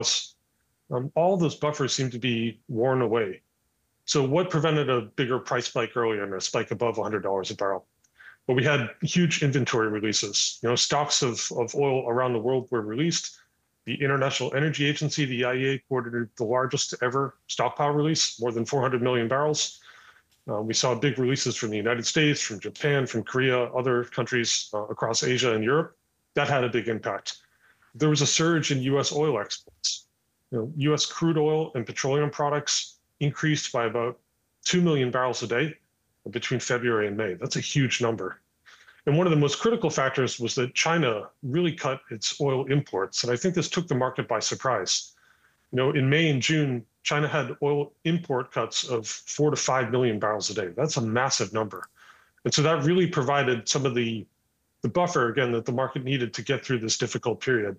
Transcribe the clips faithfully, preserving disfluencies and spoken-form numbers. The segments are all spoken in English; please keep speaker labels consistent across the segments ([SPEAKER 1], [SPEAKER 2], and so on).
[SPEAKER 1] um, all those buffers seem to be worn away. So what prevented a bigger price spike earlier and a spike above one hundred dollars a barrel? Well, we had huge inventory releases. You know, stocks of, of oil around the world were released. The International Energy Agency, the I E A, ordered the largest ever stockpile release, more than four hundred million barrels. Uh, we saw big releases from the United States, from Japan, from Korea, other countries uh, across Asia and Europe. That had a big impact. There was a surge in U S oil exports. You know, U S crude oil and petroleum products increased by about two million barrels a day between February and May. That's a huge number. And one of the most critical factors was that China really cut its oil imports. And I think this took the market by surprise. You know, in May and June, China had oil import cuts of four to five million barrels a day. That's a massive number. And so that really provided some of the, the buffer, again, that the market needed to get through this difficult period.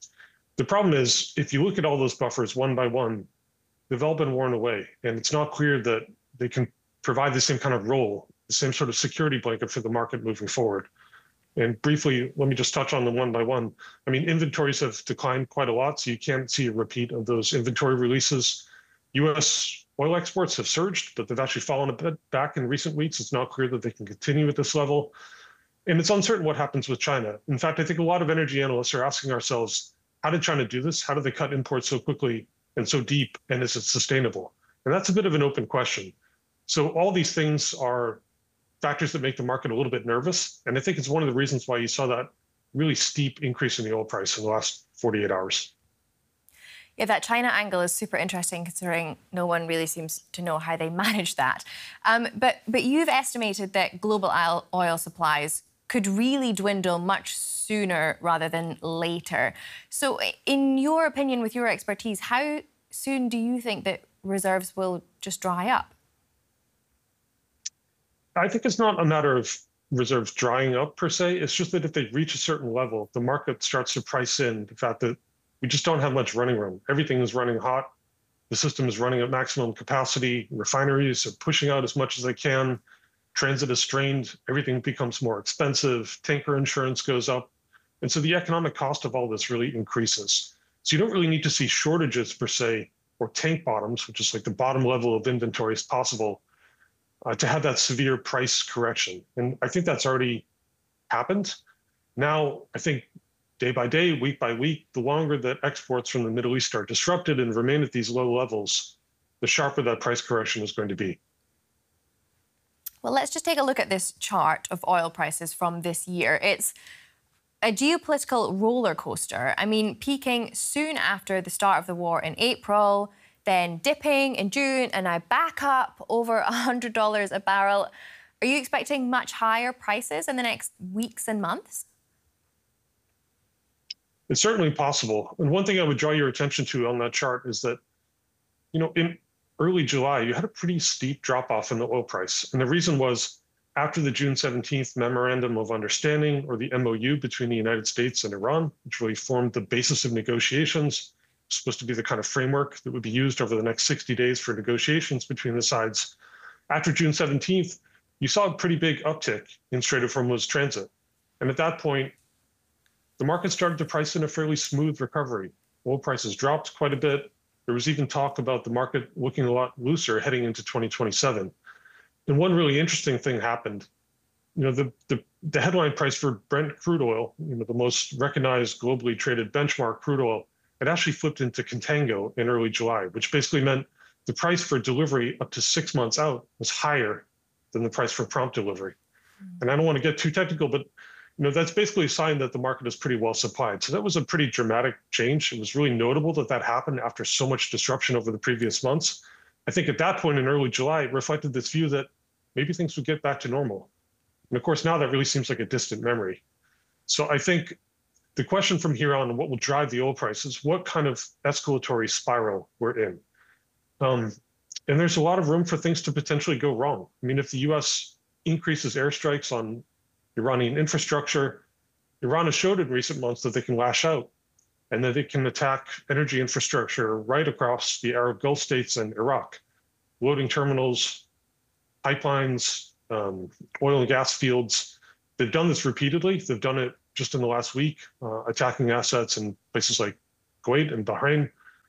[SPEAKER 1] The problem is, if you look at all those buffers one by one, they've all been worn away. And it's not clear that they can provide the same kind of role, the same sort of security blanket for the market moving forward. And briefly, let me just touch on them one by one. I mean, inventories have declined quite a lot, so you can't see a repeat of those inventory releases. U S oil exports have surged, but they've actually fallen a bit back in recent weeks. It's not clear that they can continue at this level. And it's uncertain what happens with China. In fact, I think a lot of energy analysts are asking ourselves, how did China do this? How did they cut imports so quickly and so deep, and is it sustainable? And that's a bit of an open question. So all these things are factors that make the market a little bit nervous. And I think it's one of the reasons why you saw that really steep increase in the oil price in the last forty-eight hours.
[SPEAKER 2] Yeah, that China angle is super interesting, considering no one really seems to know how they manage that. Um, but, but you've estimated that global oil supplies could really dwindle much sooner rather than later. So in your opinion, with your expertise, how soon do you think that reserves will just dry up?
[SPEAKER 1] I think it's not a matter of reserves drying up per se. It's just that if they reach a certain level, the market starts to price in the fact that we just don't have much running room. Everything is running hot. The system is running at maximum capacity. Refineries are pushing out as much as they can. Transit is strained. Everything becomes more expensive. Tanker insurance goes up. And so the economic cost of all this really increases. So you don't really need to see shortages per se, or tank bottoms, which is like the bottom level of inventory as possible, Uh, to have that severe price correction. And I think that's already happened. Now, I think day by day, week by week, the longer that exports from the Middle East are disrupted and remain at these low levels, the sharper that price correction is going to be.
[SPEAKER 2] Well, let's just take a look at this chart of oil prices from this year. It's a geopolitical roller coaster. I mean, peaking soon after the start of the war in April, then dipping in June, and now back up over one hundred dollars a barrel. Are you expecting much higher prices in the next weeks and months?
[SPEAKER 1] It's certainly possible. And one thing I would draw your attention to on that chart is that, you know, in early July, you had a pretty steep drop off in the oil price. And the reason was after the June seventeenth Memorandum of Understanding, or the M O U, between the United States and Iran, which really formed the basis of negotiations, supposed to be the kind of framework that would be used over the next sixty days for negotiations between the sides. After June seventeenth, you saw a pretty big uptick in Strait of Hormuz transit. And at that point, the market started to price in a fairly smooth recovery. Oil prices dropped quite a bit. There was even talk about the market looking a lot looser heading into twenty twenty-seven. And one really interesting thing happened. You know, the, the, the headline price for Brent crude oil, you know, the most recognized globally traded benchmark crude oil, it actually flipped into contango in early July, which basically meant the price for delivery up to six months out was higher than the price for prompt delivery. Mm. And I don't want to get too technical, but you know, that's basically a sign that the market is pretty well supplied. So that was a pretty dramatic change. It was really notable that that happened after so much disruption over the previous months. I think at that point in early July, it reflected this view that maybe things would get back to normal. And of course, now that really seems like a distant memory. So I think the question from here on, what will drive the oil prices, what kind of escalatory spiral we're in. Um, and there's a lot of room for things to potentially go wrong. I mean, if the U S increases airstrikes on Iranian infrastructure, Iran has showed in recent months that they can lash out and that it can attack energy infrastructure right across the Arab Gulf states and Iraq, loading terminals, pipelines, um, oil and gas fields. They've done this repeatedly. They've done it just in the last week, uh, attacking assets in places like Kuwait and Bahrain.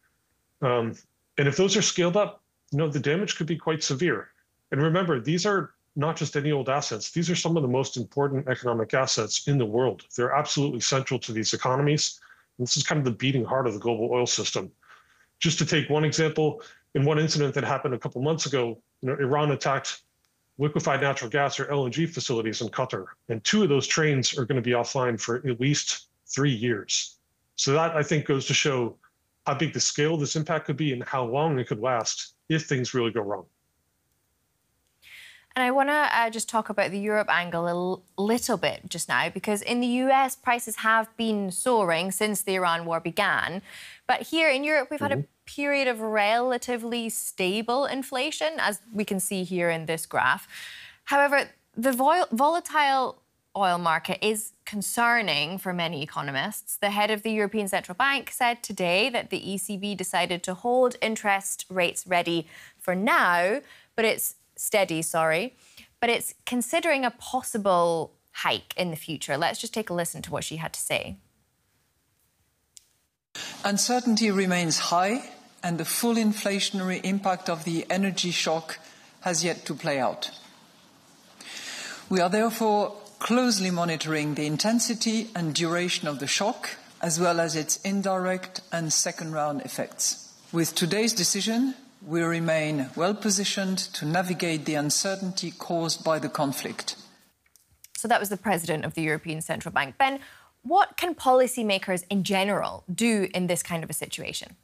[SPEAKER 1] Um, and if those are scaled up, you know, the damage could be quite severe. And remember, these are not just any old assets. These are some of the most important economic assets in the world. They're absolutely central to these economies. And this is kind of the beating heart of the global oil system. Just to take one example, in one incident that happened a couple months ago, you know, Iran attacked liquefied natural gas or L N G facilities in Qatar. And two of those trains are going to be offline for at least three years. So that, I think, goes to show how big the scale of this impact could be and how long it could last if things really go wrong.
[SPEAKER 2] And I want to uh, just talk about the Europe angle a l- little bit just now, because in the U S, prices have been soaring since the Iran war began. But here in Europe, we've mm-hmm. had a period of relatively stable inflation, as we can see here in this graph. However, the vol- volatile oil market is concerning for many economists. The head of the European Central Bank said today that the E C B decided to hold interest rates ready for now, but it's steady, sorry, but it's considering a possible hike in the future. Let's just take a listen to what she had to say.
[SPEAKER 3] Uncertainty remains high, and the full inflationary impact of the energy shock has yet to play out. We are therefore closely monitoring the intensity and duration of the shock, as well as its indirect and second-round effects. With today's decision, we remain well positioned to navigate the uncertainty caused by the conflict.
[SPEAKER 2] So that was the president of the European Central Bank. Ben, what can policymakers in general do in this kind of a situation?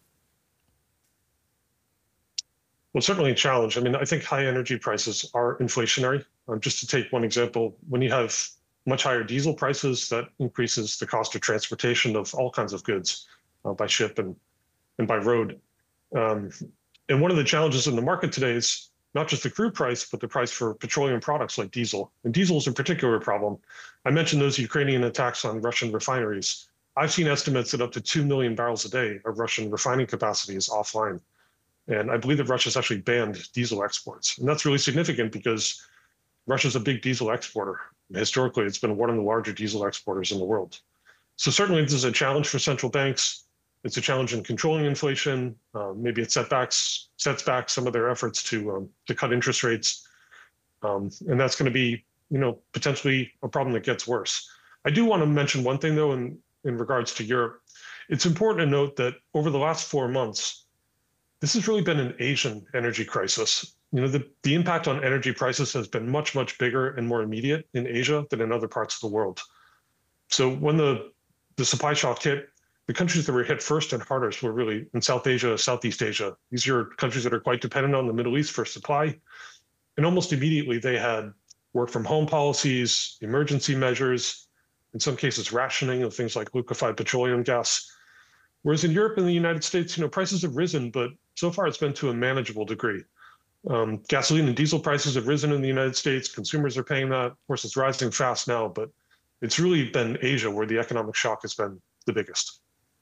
[SPEAKER 1] Well, certainly a challenge. I mean, I think high energy prices are inflationary. Um, just to take one example, when you have much higher diesel prices, that increases the cost of transportation of all kinds of goods uh, by ship and, and by road. Um, And one of the challenges in the market today is not just the crude price, but the price for petroleum products like diesel. And diesel is in particular a problem. I mentioned those Ukrainian attacks on Russian refineries. I've seen estimates that up to two million barrels a day of Russian refining capacity is offline. And I believe that Russia's actually banned diesel exports. And that's really significant because Russia's a big diesel exporter. Historically, it's been one of the larger diesel exporters in the world. So certainly this is a challenge for central banks. It's a challenge in controlling inflation. Uh, maybe it setbacks, sets back some of their efforts to um, to cut interest rates, um, and that's going to be, you know, potentially a problem that gets worse. I do want to mention one thing though, in in regards to Europe. It's important to note that over the last four months, this has really been an Asian energy crisis. You know, the the impact on energy prices has been much much bigger and more immediate in Asia than in other parts of the world. So when the the supply shock hit, the countries that were hit first and hardest were really in South Asia, Southeast Asia. These are countries that are quite dependent on the Middle East for supply. And almost immediately they had work from home policies, emergency measures, in some cases rationing of things like liquefied petroleum gas. Whereas in Europe and the United States, you know, prices have risen, but so far it's been to a manageable degree. Um, gasoline and diesel prices have risen in the United States. Consumers are paying that. Of course, it's rising fast now, but it's really been Asia where the economic shock has been the biggest.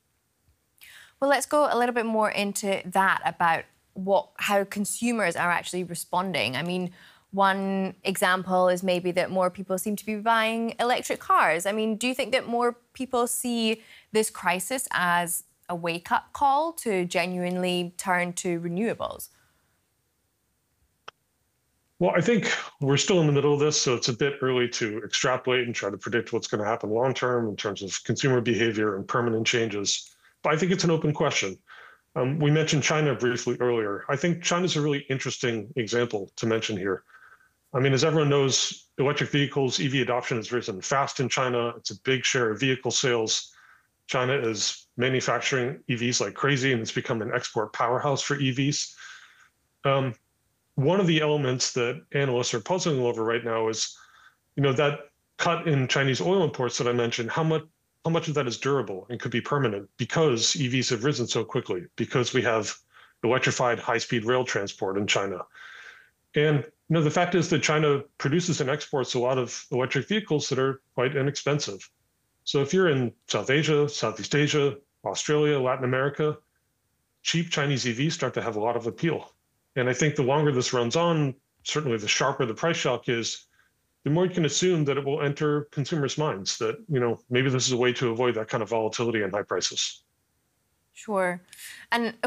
[SPEAKER 2] Well, let's go a little bit more into that about what how consumers are actually responding. I mean, one example is maybe that more people seem to be buying electric cars. I mean, do you think that more people see this crisis as a wake-up call to genuinely turn to renewables?
[SPEAKER 1] Well, I think we're still in the middle of this, so it's a bit early to extrapolate and try to predict what's going to happen long term in terms of consumer behavior and permanent changes. But I think it's an open question. Um, we mentioned China briefly earlier. I think China's a really interesting example to mention here. I mean, as everyone knows, electric vehicles, E V adoption has risen fast in China. It's a big share of vehicle sales. China is manufacturing E Vs like crazy, and it's become an export powerhouse for E Vs. Um, one of the elements that analysts are puzzling over right now is, you know, that cut in Chinese oil imports that I mentioned, how much how much of that is durable and could be permanent because E Vs have risen so quickly, because we have electrified high-speed rail transport in China. And you know, the fact is that China produces and exports a lot of electric vehicles that are quite inexpensive. So if you're in South Asia, Southeast Asia, Australia, Latin America, cheap Chinese E Vs start to have a lot of appeal. And I think the longer this runs on, certainly the sharper the price shock is, the more you can assume that it will enter consumers' minds that, you know, maybe this is a way to avoid that kind of volatility and high prices.
[SPEAKER 2] Sure. And